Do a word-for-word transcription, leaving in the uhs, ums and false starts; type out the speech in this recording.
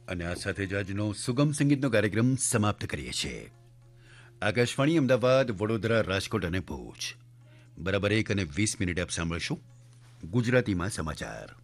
અને આ સાથે જ આજનો સુગમ સંગીતનો કાર્યક્રમ સમાપ્ત કરીએ છીએ. આકાશવાણી અમદાવાદ, વડોદરા, રાજકોટ અને ભુજ. બરાબર એક અને વીસ મિનિટે આપ સાંભળશો ગુજરાતીમાં સમાચાર.